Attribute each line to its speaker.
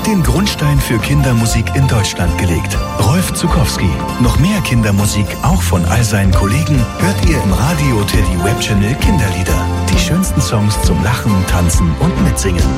Speaker 1: hat den Grundstein für Kindermusik in Deutschland gelegt. Rolf Zuckowski. Noch mehr Kindermusik, auch von all seinen Kollegen, hört ihr im Radio Teddy Web Channel Kinderlieder. Die schönsten Songs zum Lachen, Tanzen und Mitsingen.